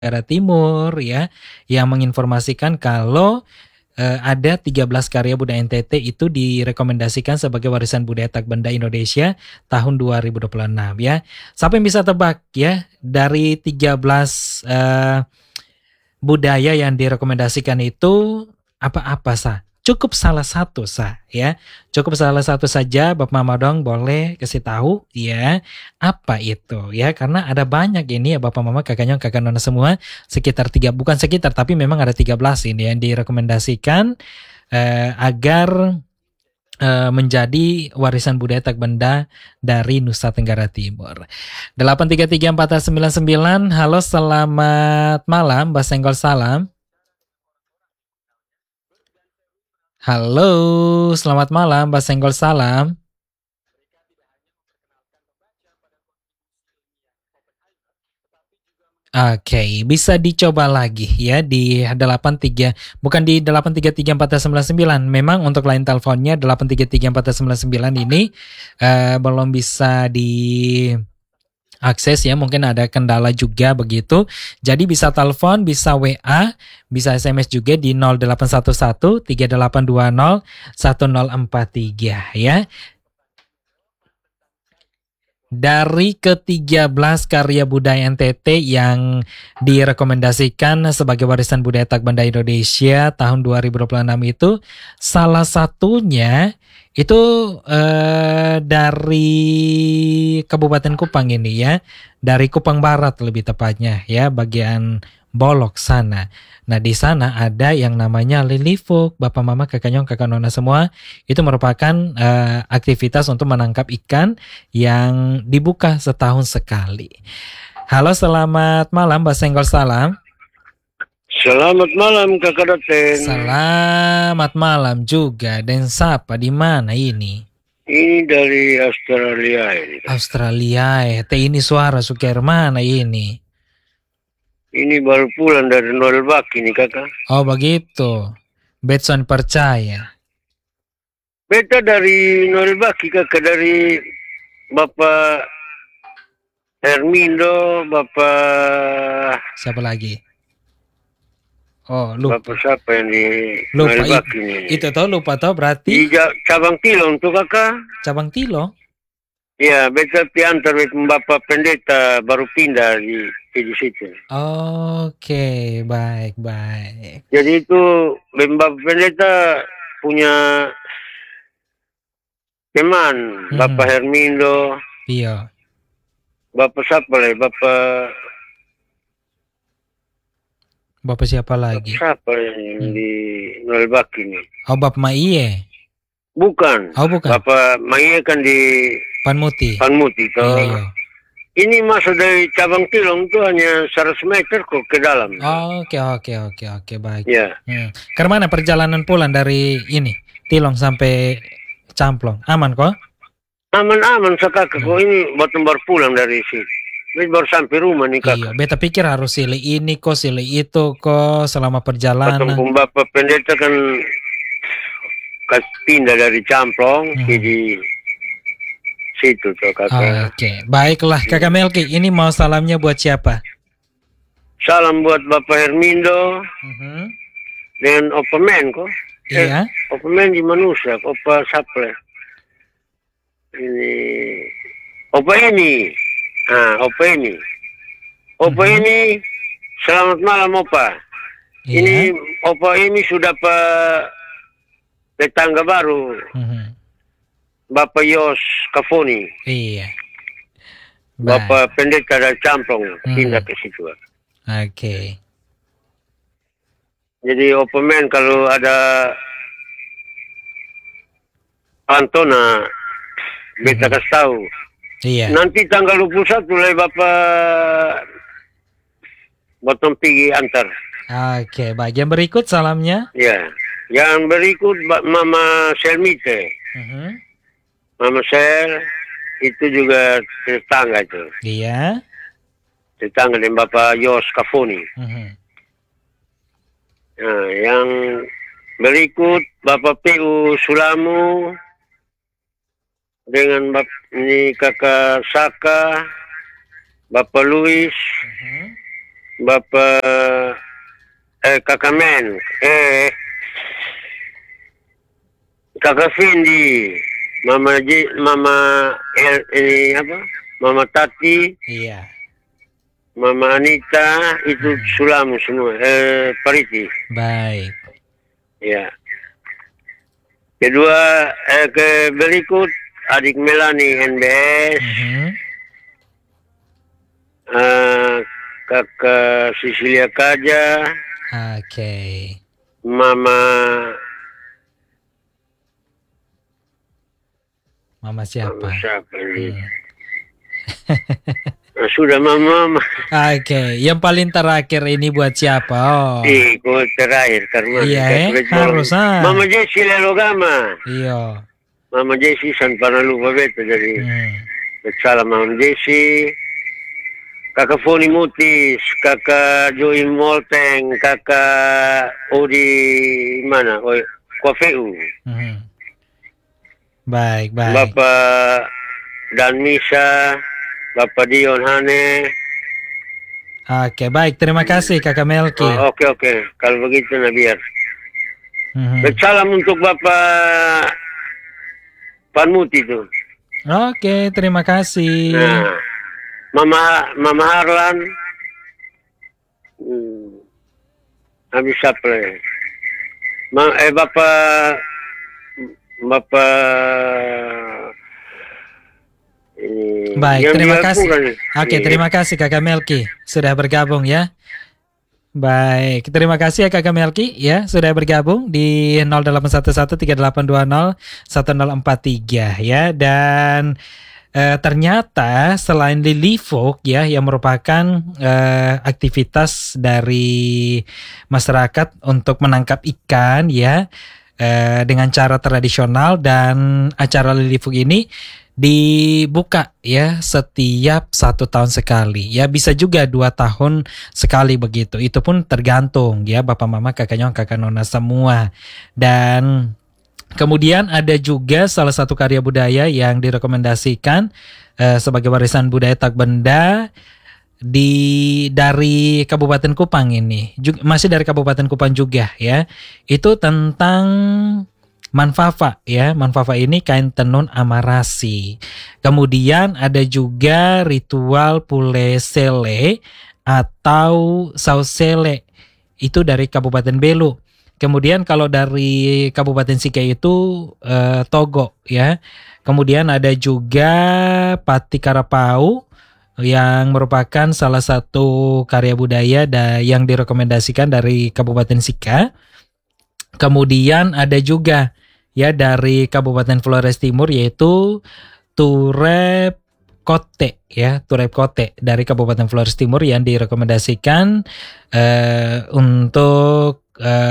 Tenggara Timur ya, yang menginformasikan kalau ada 13 karya budaya NTT itu direkomendasikan sebagai warisan budaya tak benda Indonesia tahun 2026 ya. Siapa yang bisa tebak ya dari 13 budaya yang direkomendasikan itu apa-apa sah? Cukup salah satu sah ya. Cukup salah satu saja Bapak Mamadong boleh kasih tahu ya apa itu ya, karena ada banyak ini ya Bapak Mama kakaknya kakak nona semua, sekitar bukan sekitar tapi memang ada 13 ini yang direkomendasikan agar menjadi warisan budaya tak benda dari Nusa Tenggara Timur. 8334099. Halo, selamat malam, Mbak Senggol Salam. Halo, selamat malam, Mbak Senggol Salam. Oke, bisa dicoba lagi ya di 83, bukan di 8334099. Memang untuk line teleponnya 8334099 ini belum bisa diakses ya, mungkin ada kendala juga begitu. Jadi bisa telepon, bisa WA, bisa SMS juga di 0811 3820 1043 ya. Dari ke-13 karya budaya NTT yang direkomendasikan sebagai warisan budaya tak benda Indonesia tahun 2026 itu, salah satunya itu dari Kabupaten Kupang ini ya, dari Kupang Barat lebih tepatnya ya, bagian Bolok sana. Nah di sana ada yang namanya lilifuk, Bapak Mama kakak nyong kakak nona semua, itu merupakan aktivitas untuk menangkap ikan yang dibuka setahun sekali. Halo, selamat malam Mbak Senggol Salam. Selamat malam Kakak Daten. Selamat malam juga. Dan siapa di mana ini? Ini dari Australia ini. Australia. Ini suara suker mana ini? Ini baru pulang dari Noelbak ini Kakak. Oh begitu. Betson percaya. Beta dari Noelbak Kakak, dari Bapak Hermindo, Bapak... Siapa lagi? Oh lupa. Bapak siapa yang di Noelbak ini? Itu tahu lupa tahu berarti? Di Cabang Tilong tuh Kakak. Cabang Tilong? Ya, beta piantar Bapak Pendeta baru pindah di situ. Oke, baik. Jadi itu Bapak Pendeta punya teman, Bapak Hermindo. Iya. Bapak siapa lagi? Bapak siapa lagi? Siapa yang di Noelbak ini? Oh, Bapak Maiye. Bukan. Oh, bukan. Bapak Maiye kan di Panmuti. Toh. Iya. Ini masuk dari Cabang Tilong tuh hanya 100 meter kok ke dalam. Oke, baik. Ya. Ke mana perjalanan pulang dari ini Tilong sampai Camplong? Aman kok? Aman kakak kok ini baru pulang dari situ. Baru sampai rumah nih kakak. Iya, beta pikir harus silih ini kok, silih itu kok selama perjalanan. Bapak Pendeta kan pindah dari Camplong jadi situ tuh kakak. Oke, baiklah Kakak Melki, ini mau salamnya buat siapa? Salam buat Bapak Hermindo dan Opa Men kok. Iya. Opa Men di manusia, Opa Saple. Ini Opa ini. Opa ini. Selamat malam Opa. Iya. Ini Opa ini sudah tetangga baru. Bapak Yos Kafoni. Iya. Bapak Pendeta dari Camplong pindah ke situ. Oke. Jadi Opa Men kalau ada Antona beta kasih tahu. Iya. Nanti tanggal 21 lah Bapak Botong pergi antar. Oke, baik. Yang berikut salamnya? Ya. Yang berikut Mama Selmite. Mama Sel itu juga tetangga itu. Iya. Tetangga dengan Bapak Yos Kafoni. Nah, yang berikut Bapak PU Sulamu dengan ini Kakak Saka, Bapak Luis, Bapak Kakak Men, Kakak Vindi, Mama ini apa? Mama Tati, Iya. Mama Anita, itu Sulam semua, Pariti. Baik. Ya. Kedua, ke berikut adik Melani NBS, Kakak Sisilia Kaja, Oke. Mama siapa? siapa ini? Sudah Mama. Oke, yang paling terakhir ini buat siapa? Oh. Kok terakhir karena Iya, harus Mama Jesi Lelogama. Iya. Mama Jesi san pernah lupa beta jadi. Salam Mama Jesi. Kakak Foni Mutis, Kakak Joy Molteng, Kakak Odi mana? Kofeu. Baik. Bapak Danmisa, Bapak Dion Hane. Oke, baik. Terima kasih Kakak Melki. Oke. Kalau begitu nah biar. Salam untuk Bapak Panmuti itu. Oke, terima kasih. Nah, Mama Harlan. Habis apa? Bapak baik, terima kasih. Oke, terima kasih Kakak Melki sudah bergabung ya. Baik, terima kasih ya Kakak Melki ya sudah bergabung di 081138201043 ya. Dan ternyata selain Lily Folk ya yang merupakan aktivitas dari masyarakat untuk menangkap ikan ya dengan cara tradisional, dan acara Lily Folk ini dibuka ya setiap 1 tahun sekali ya, bisa juga 2 tahun sekali begitu, itu pun tergantung ya Bapak Mama Kakak Nyong Kakak Nona semua. Dan kemudian ada juga salah satu karya budaya yang direkomendasikan sebagai warisan budaya tak benda dari Kabupaten Kupang ini. Masih dari Kabupaten Kupang juga ya. Itu tentang Manfafa ya. Manfafa ini kain tenun amarasi. Kemudian ada juga ritual Pule Sele atau Sausele. Itu dari Kabupaten Belu. Kemudian kalau dari Kabupaten Sike itu Togo ya. Kemudian ada juga Pati Karapau yang merupakan salah satu karya budaya yang direkomendasikan dari Kabupaten Sika. Kemudian ada juga ya dari Kabupaten Flores Timur yaitu Turep Kote ya, Turep Kote dari Kabupaten Flores Timur yang direkomendasikan untuk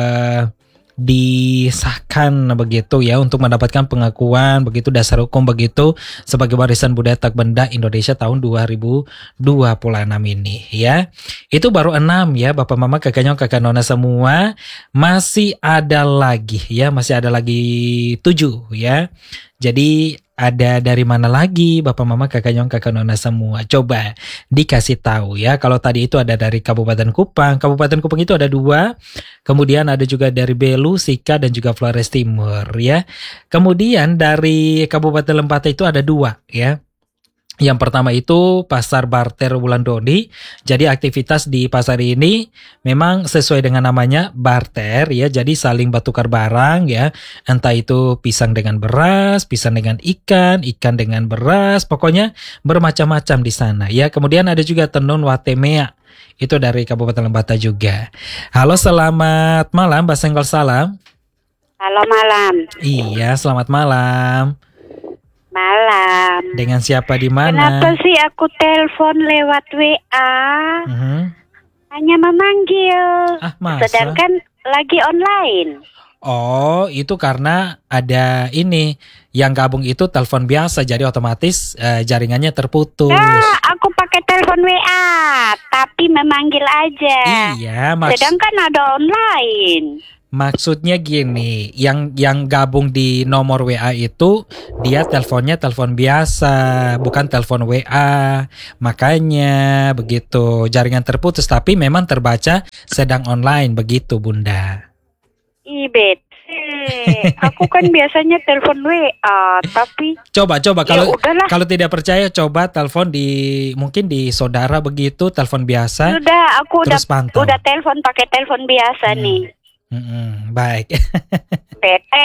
disahkan begitu ya, untuk mendapatkan pengakuan begitu dasar hukum begitu sebagai warisan budaya tak benda Indonesia tahun 2026 ini ya. Itu baru 6 ya Bapak Mama Kakak Nyong Kakak Nona semua. Masih ada lagi ya, masih ada lagi 7 ya. Jadi ada dari mana lagi Bapak Mama Kakak Nyong Kakak Nona semua? Coba dikasih tahu ya. Kalau tadi itu ada dari Kabupaten Kupang. Kabupaten Kupang itu ada 2. Kemudian ada juga dari Belu, Sika dan juga Flores Timur ya. Kemudian dari Kabupaten Lembata itu ada 2 ya. Yang pertama itu Pasar Barter Wulandoni. Jadi aktivitas di pasar ini memang sesuai dengan namanya barter ya. Jadi saling bertukar barang ya. Entah itu pisang dengan beras, pisang dengan ikan, ikan dengan beras. Pokoknya bermacam-macam di sana ya. Kemudian ada juga tenun Watemea. Itu dari Kabupaten Lembata juga. Halo, selamat malam Mbak Senggol Salam. Halo, malam. Iya, selamat malam. Malam. Dengan siapa di mana? Kenapa sih aku telepon lewat WA? Hanya memanggil. Masa? Sedangkan lagi online. Oh, itu karena ada ini yang gabung itu telepon biasa, jadi otomatis jaringannya terputus. Nah, aku pakai telepon WA, tapi memanggil aja. Iya, sedangkan ada online. Maksudnya gini, yang gabung di nomor WA itu dia teleponnya telepon biasa, bukan telepon WA. Makanya begitu, jaringan terputus tapi memang terbaca sedang online begitu, Bunda. Ibet. Aku kan biasanya telepon WA, tapi Coba ya udahlah. kalau tidak percaya coba telepon mungkin di saudara begitu, telepon biasa. Sudah, aku terus pantau. udah telepon pakai telepon biasa nih. Baik. Bete.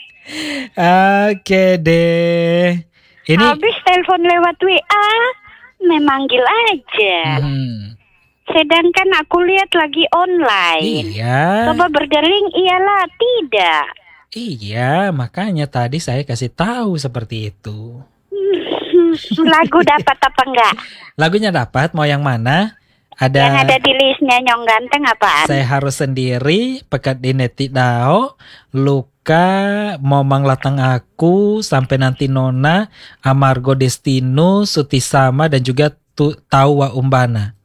Oke deh. Ini Habis telepon lewat WA, memanggil aja. Sedangkan aku lihat lagi online. Iya. Coba berdeling, iyalah tidak. Iya, makanya tadi saya kasih tahu seperti itu. Lagu dapat apa enggak? Lagunya dapat, mau yang mana? Yang ada di listnya Nyong Ganteng apaan? Saya harus sendiri, pekat di neti dao, luka, momang latang aku, sampai nanti nona, amargo destino, suti sama dan juga tawa umbana.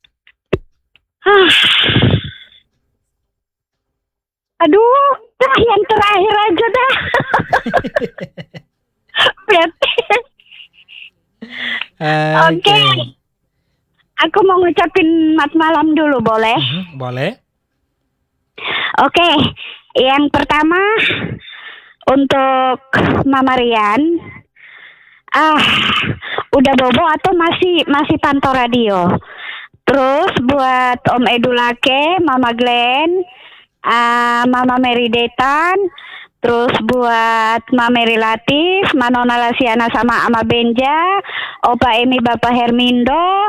Aduh, yang terakhir aja dah. Oke. Aku mau ngucapin mat malam dulu, boleh? Boleh. Oke, yang pertama untuk Mama Rian. Udah bobo atau masih pantau radio? Terus buat Om Edulake, Mama Glenn, Mama Mary Detan, terus buat Mama Mary Latif, Manona Lasiana sama Ama Benja, Opa Emi Bapak Hermindo,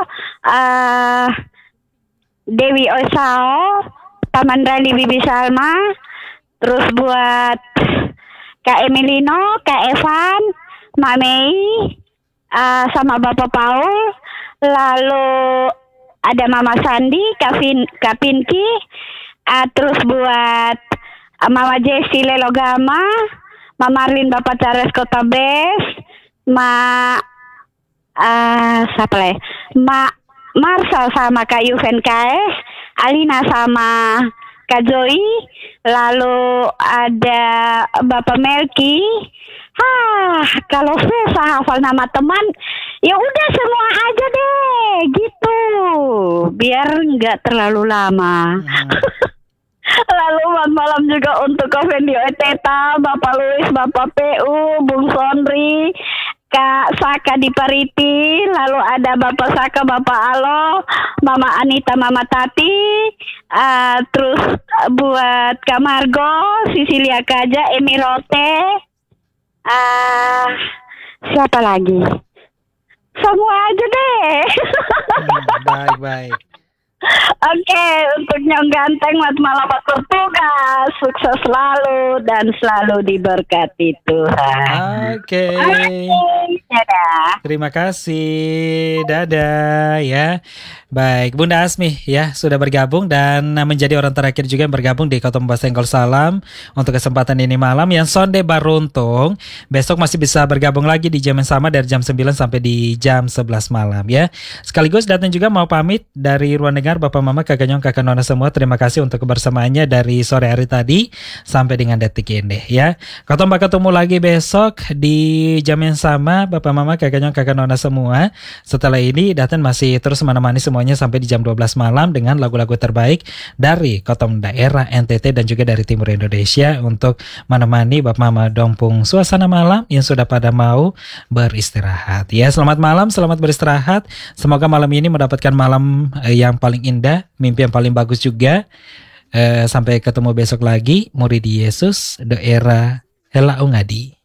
Dewi Osao, Paman Rali Bibi Salma, terus buat Kak Emilino, Kak Evan, Mak Mei, sama Bapak Paul, lalu ada Mama Sandi, Kak Pinky, terus buat Mama Jessi Lelogama, Mama Arlin Bapak Charles Kota Bes, siapa lagi? Marsal sama Kak Yuven KS, Alina sama Kak Joy, lalu ada Bapak Melki. Kalau saya hafal nama teman, ya udah semua aja deh, gitu, biar nggak terlalu lama. Lalu malam juga untuk Kovendio Eteta, Bapak Luis, Bapak PU, Bung Sondri, Kak Saka di Pariti, lalu ada Bapak Saka, Bapak Alo, Mama Anita, Mama Tati, terus buat Kak Margo, Sisilia Kaja, Emi Rote, siapa lagi? Semua aja deh. Baik. Oke, untuk Nyong Ganteng, mat malam bertugas, sukses selalu dan selalu diberkati Tuhan. Oke. Dadah. Terima kasih. Dadah ya. Baik, Bunda Asmi ya sudah bergabung dan menjadi orang terakhir juga yang bergabung di Kotom Basenggol Salam untuk kesempatan ini malam. Yang sonde beruntung besok masih bisa bergabung lagi di jam yang sama dari jam 9 sampai di jam 11 malam ya. Sekaligus datang juga mau pamit dari ruang dengar Bapak Mama Kakak Nyong Kakak Nona semua. Terima kasih untuk kebersamaannya dari sore hari tadi sampai dengan detik ini ya. Kotom bakal ketemu lagi besok di jam yang sama Bapak Mama Kakak Nyong Kakak Nona semua. Setelah ini Daten masih terus menemani semuanya sampai di jam 12 malam dengan lagu-lagu terbaik dari Kotom daerah NTT dan juga dari timur Indonesia untuk menemani Bapak Mama Dompung suasana malam yang sudah pada mau beristirahat ya. Selamat malam, selamat beristirahat. Semoga malam ini mendapatkan malam yang paling indah, mimpi yang paling bagus juga. Sampai ketemu besok lagi. Murid Yesus, daerah Hela Ungadi.